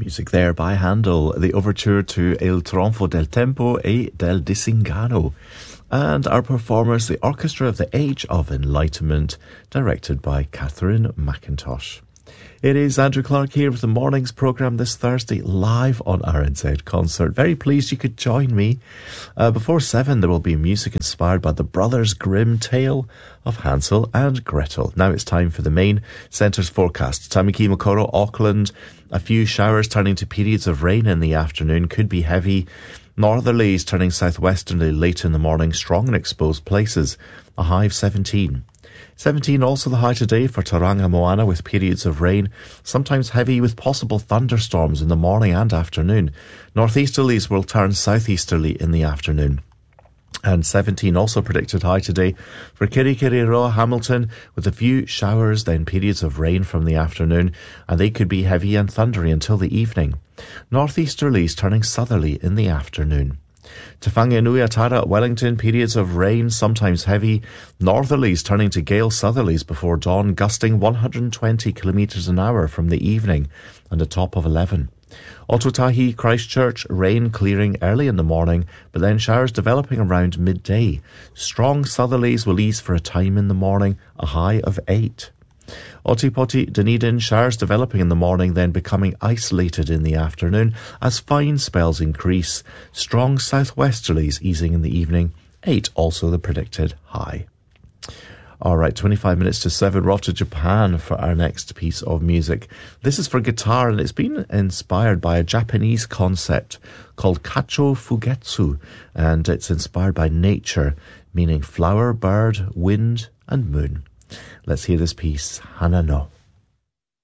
Music there by Handel, the overture to Il Trionfo del Tempo e del Disingano. And our performers, the Orchestra of the Age of Enlightenment, directed by Catherine McIntosh. It is Andrew Clark here with the morning's programme this Thursday, live on RNZ Concert. Very pleased you could join me. Before 7, there will be music inspired by the Brothers Grimm tale of Hansel and Gretel. Now it's time for the main centre's forecast. Tamaki Makaurau, Auckland, a few showers turning to periods of rain in the afternoon, could be heavy. Northerlies turning southwesterly late in the morning, strong in exposed places, a high of 17. 17 also the high today for Tauranga Moana with periods of rain, sometimes heavy with possible thunderstorms in the morning and afternoon. Northeasterlies will turn southeasterly in the afternoon. And 17 also predicted high today for Kirikiriroa, Hamilton, with a few showers, then periods of rain from the afternoon, and they could be heavy and thundery until the evening. Northeasterlies turning southerly in the afternoon. Te Whanganui-a-Tara at Wellington, periods of rain, sometimes heavy. Northerlies turning to gale southerlies before dawn, gusting 120 kilometres an hour from the evening, and a top of 11. Ōtautahi, Christchurch, rain clearing early in the morning, but then showers developing around midday. Strong southerlies will ease for a time in the morning, a high of 8. Otipoti, Dunedin, showers developing in the morning, then becoming isolated in the afternoon as fine spells increase. Strong southwesterlies easing in the evening, 8 also the predicted high. Alright, 25 minutes to 7, we're off to Japan for our next piece of music. This is for guitar and it's been inspired by a Japanese concept called Kacho Fugetsu, and it's inspired by nature, meaning flower, bird, wind and moon. Let's hear this piece, Hana no.